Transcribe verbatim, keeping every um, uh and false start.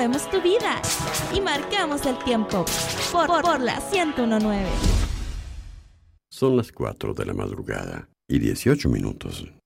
movemos tu vida y marcamos el tiempo por, por, por la ciento diecinueve. Son las cuatro de la madrugada y dieciocho minutos.